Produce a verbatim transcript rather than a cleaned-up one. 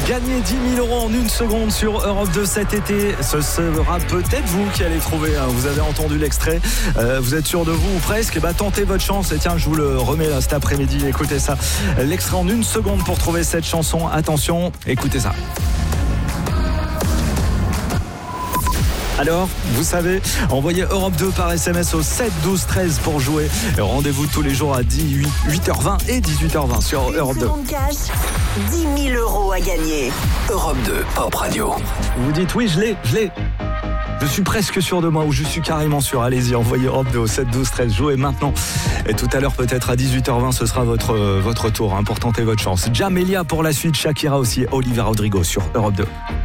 Gagner dix mille euros en une seconde sur Europe deux cet été, ce sera peut-être vous qui allez trouver. Hein. Vous avez entendu l'extrait, euh, vous êtes sûr de vous ou presque. Et bah, tentez votre chance. Et tiens, je vous le remets là cet après-midi. Écoutez ça. L'extrait en une seconde pour trouver cette chanson. Attention, écoutez ça. Alors, vous savez, envoyez Europe deux par S M S au sept douze treize pour jouer. Rendez-vous tous les jours à huit heures vingt et dix-huit heures vingt sur Europe deux. Cash, dix mille euros à gagner. Europe deux, Pop Radio. Vous vous dites, oui, je l'ai, je l'ai. Je suis presque sûr de moi, ou je suis carrément sûr. Allez-y, envoyez Europe deux au sept douze treize. Jouez maintenant. Et tout à l'heure, peut-être à dix-huit heures vingt, ce sera votre, votre tour hein, pour tenter votre chance. Jamelia pour la suite, Shakira aussi, Olivia Rodrigo sur Europe deux.